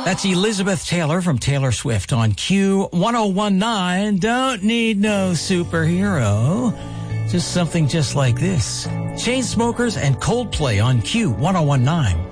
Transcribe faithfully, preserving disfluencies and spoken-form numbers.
That's Elizabeth Taylor from Taylor Swift on Q one oh one nine. Don't need no superhero. Just something just like this. Chainsmokers and Coldplay on Q one oh one nine.